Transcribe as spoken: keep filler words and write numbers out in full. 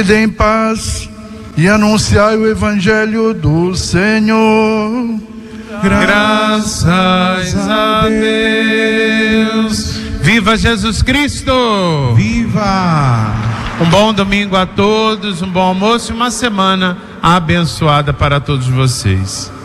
Ide em paz e anunciai o Evangelho do Senhor. Graças a Deus. Viva Jesus Cristo! Viva! Um bom domingo a todos, um bom almoço e uma semana abençoada para todos vocês.